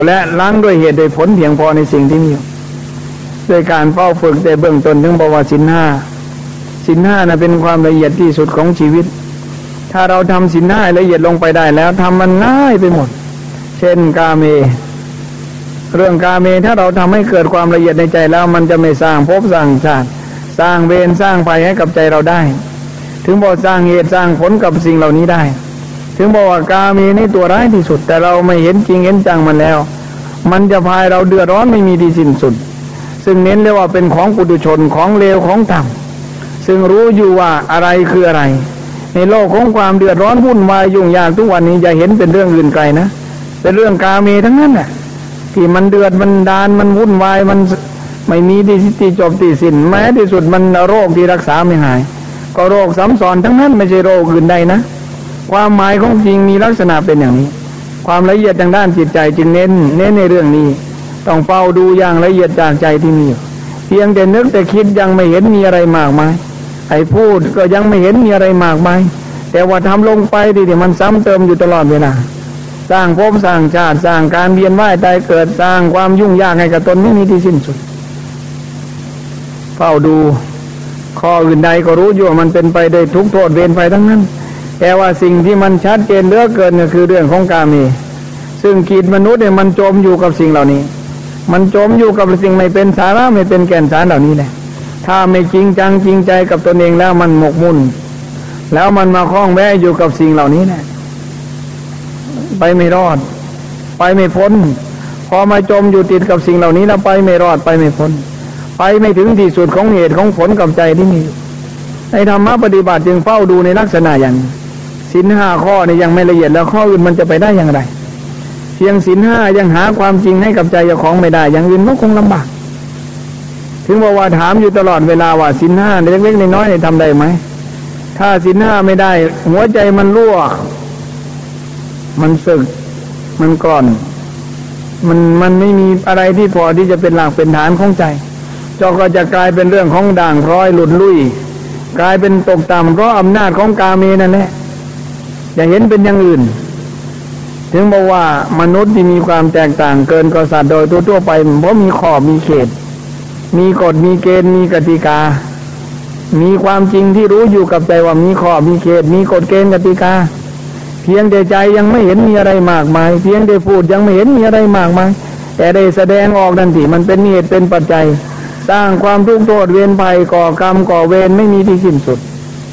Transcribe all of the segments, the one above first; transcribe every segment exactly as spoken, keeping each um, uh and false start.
และล้างด้วยเหตุโดยผลเพียงพอในสิ่งที่มีโดยการเฝ้าฝึกแต่เบื้องต้นถึงบอกว่าศีลห้าศีลห้านะเป็นความละเอียดที่สุดของชีวิตถ้าเราทำศีลห้าละเอียดลงไปได้แล้วทำมันง่ายไปหมดเช่นกาเมเรื่องกาเมถ้าเราทำให้เกิดความละเอียดในใจแล้วมันจะไม่สร้างภพสร้างชาติสร้างเวรสร้างภัยให้กับใจเราได้ถึงบอกสร้างเหตุสร้างผลกับสิ่งเหล่านี้ได้ถึงบอกว่ากาเมนี่ตัวร้ายที่สุดแต่เราไม่เห็นจริงเห็นจังมันแล้วมันจะพายเราเดือดร้อนไม่มีที่สิ้นสุดซึ่งเน้นเรียกว่าเป็นของปุถุชนของเลวของต่ำซึ่งรู้อยู่ว่าอะไรคืออะไรในโลกของความเดือดร้อนวุ่นวายยุ่งยากทุกวันนี้จะเห็นเป็นเรื่องอื่นไกลนะเป็นเรื่องกาเมทั้งนั้นแหละที่มันเดือดมันดานมันวุ่นวายมันไม่มีที่ที่จบที่สิ้นแม้ที่สุดมันโรคที่รักษาไม่หายก็โรคซ้ำซ้อนทั้งนั้นไม่ใช่โรคอื่นใดนะความหมายของจริงมีลักษณะเป็นอย่างนี้ความละเอียดทางด้านจิตใจจึงเน้นเน้นในเรื่องนี้ต้องเฝ้าดูอย่างละเอียดจากใจที่มีเพียงแต่นึกแต่คิดยังไม่เห็นมีอะไรมากมายไอ้พูดก็ยังไม่เห็นมีอะไรมากมายแต่ว่าทำลงไปดิที่มันซ้ำเติมอยู่ตลอดเวลาสร้างภพสร้างชาติสร้างการเวียนว่ายตายเกิดสร้างความยุ่งยากให้กับตนไม่มีที่สิ้นสุดเฝ้าดูข้ออื่นใดก็รู้อยู่ว่ามันเป็นไปโดยทุกโทษเวรภัยทั้งนั้นแต่ว่าสิ่งที่มันชัดเจนเหลือเกินก็คือเรื่องของกาเมซึ่งขีดมนุษย์เนี่ยมันจมอยู่กับสิ่งเหล่านี้มันจมอยู่กับสิ่งไม่เป็นสาระไม่เป็นแก่นสารเหล่านี้แหละถ้าไม่จริงจังจริงใจกับตนเองแล้วมันหมกมุ่นแล้วมันมาคล้องแวะอยู่กับสิ่งเหล่านี้แหละไปไม่รอดไปไม่พ้นพอมาจมอยู่ติดกับสิ่งเหล่านี้แล้วไปไม่รอดไปไม่พ้นไปไม่ถึงที่สุดของเหตุของผลกับใจที่มีในธรรมะปฏิบัติจึงเฝ้าดูในลักษณะอย่างศีลห้าข้อนี่ยังไม่ละเอียดแล้วข้ออื่นมันจะไปได้อย่างไรเพียงศีลห้ายังหาความจริงให้กับใจเจ้าของไม่ได้อย่างอื่นก็คงลำบากถึงบอกว่าถามอยู่ตลอดเวลาว่าศีลห้าเล็กๆน้อยๆเนี่ยทำได้ไหมถ้าศีลห้าไม่ได้หัวใจมันรั่วมันสึกมันกร่อนมันมันไม่มีอะไรที่พอที่จะเป็นหลักเป็นฐานของใจจก็จะกลายเป็นเรื่องของด่างพร้อยหลุดลุ่ยกลายเป็นตกต่ำเพราะอำนาจของกาเมนั่นแหละอย่าเห็นเป็นอย่างอื่นถึงบอกว่ามนุษย์ที่มีความแตกต่างเกินกว่าสัตว์โดยทั่วๆไปเพราะมีขอบมีเขตมีกฎมีเกณฑ์มีกติกามีความจริงที่รู้อยู่กับใจว่ามีขอบมีเขตมีกฎเกณฑ์กติกาเพียงแต่ใจยังไม่เห็นมีอะไรมากมายเพียงแต่พูดยังไม่เห็นมีอะไรมากมายแต่ได้แสดงออกนั่นสิมันเป็นเหตุเป็นปัจจัยสร้างความทุกข์โทษเวรภัยก่อกรรมก่อเวรไม่มีที่สิ้นสุด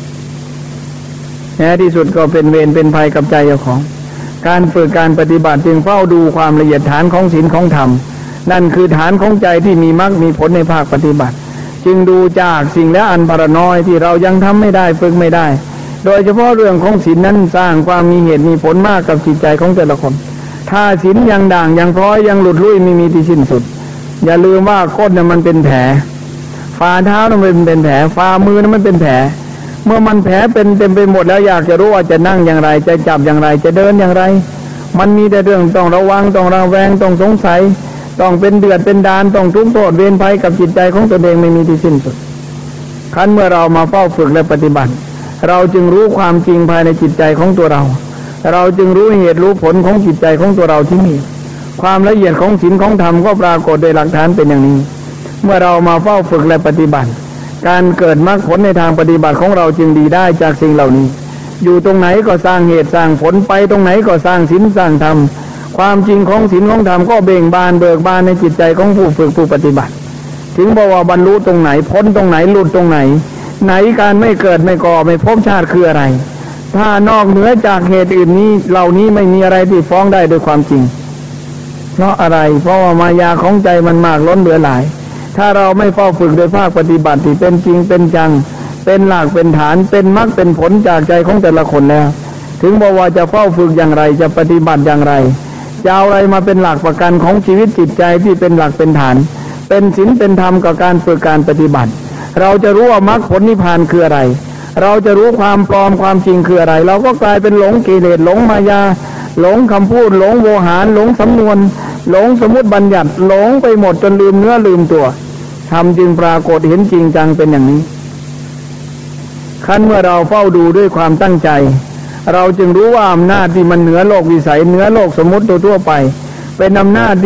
แม้ที่สุดก็เป็นเวรเป็นภัยกับใจเจ้าของการฝึกการปฏิบัติจึงเฝ้าดูความละเอียดฐานของศีลของธรรมนั่นคือฐานของใจที่มีมรรคมีผลในภาคปฏิบัติจึงดูจากสิ่งและอันพรน้อยที่เรายังทำไม่ได้ฝึกไม่ได้โดยเฉพาะเรื่องของศีลนั้นสร้างความมีเหตุมีผลมากกับจิตใจของแต่ละคนถ้าศีลยังด่างยังพร้อยยังหลุดลุ่ยไม่มีที่สิ้นสุดอย่าลืมว่าก้นน่ะมันเป็นแผลฝ่าเท้าน่ะมันเป็นแผลฝ่ามือน่ะมันเป็นแผลเมื่อมันแผลเป็นเต็มไปหมดแล้วอยากจะรู้ว่าจะนั่งอย่างไรจะจับอย่างไรจะเดินอย่างไรมันมีแต่เรื่องต้องระวังต้องระแวงต้องสงสัยต้องเป็นเดือดเป็นดานต้องทุกข์โทษเวรภัยกับจิตใจของตนเองไม่มีที่สิ้นสุดขั้นเมื่อเรามาเฝ้าฝึกและปฏิบัติเราจึงรู้ความจริงภายในจิตใจของตัวเราเราจึงรู้เหตุรู้ผลของจิตใจของตัวเราที่มีความละเอียดของศีลของธรรมก็ปรากฏโดยหลักฐานเป็นอย่างนี้เมื่อเรามาเฝ้าฝึกและปฏิบัติการเกิดมรรคผลในทางปฏิบัติของเราจึงดีได้จากสิ่งเหล่านี้อยู่ตรงไหนก็สร้างเหตุสร้างผลไปตรงไหนก็สร้างศีลสร้างธรรมความจริงของศีลของธรรมก็เบ่งบานเบิกบานในจิตใจของผู้ฝึกผู้ปฏิบัติถึงบอกว่าบรรลุตรงไหนพ้นตรงไหนหลุดตรงไหนไหนการไม่เกิดไม่ก่อไม่พบชาติคืออะไรถ้านอกเหนือจากเหตุอื่นนี้เหล่านี้ไม่มีอะไรที่ฟ้องได้โดยความจริงเพราะอะไรเพราะว่ามายาของใจมันมากล้นเหลือหลายถ้าเราไม่เฝ้าฝึกโดยภาคปฏิบัติที่เป็นจริงเป็นจังเป็นหลักเป็นฐานเป็นมรรคเป็นผลจากใจของแต่ละคนแล้วถึงบอกว่าจะเฝ้าฝึกอย่างไรจะปฏิบัติอย่างไรจะเอาอะไรมาเป็นหลักประกันของชีวิตจิตใจที่เป็นหลักเป็นฐานเป็นศีลเป็นธรรมกับการฝึกการปฏิบัติเราจะรู้ว่ามรรคผลนิพพานคืออะไรเราจะรู้ความปลอมความจริงคืออะไรเราก็กลายเป็นหลงกิเลสหลงมายาหลงคำพูดหลงโวหารหลงสำนวนหลงสมมติบัญญัติหลงไปหมดจนลืมเนื้อลืมตัวธรรมจึงปรากฏเห็นจริงจังเป็นอย่างนี้ขั้นเมื่อเราเฝ้าดูด้วยความตั้งใจเราจึงรู้ว่าอำนาจที่มันเหนือโลกวิสัยเหนือโลกสมมติตัวทั่วไปเป็นอำนาจ